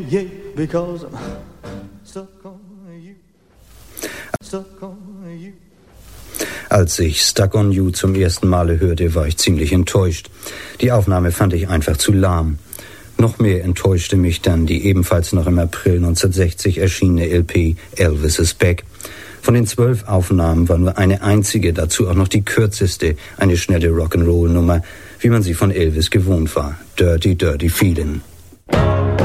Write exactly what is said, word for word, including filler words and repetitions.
Yeah, because I'm stuck on you. Stuck on you. Als ich Stuck on You zum ersten Male hörte, war ich ziemlich enttäuscht. Die Aufnahme fand ich einfach zu lahm. Noch mehr enttäuschte mich dann die ebenfalls noch im April neunzehnhundertsechzig erschienene L P Elvis is Back. Von den zwölf Aufnahmen war nur eine einzige, dazu auch noch die kürzeste, eine schnelle Rock'n'Roll-Nummer, wie man sie von Elvis gewohnt war. Dirty, Dirty Feelin'.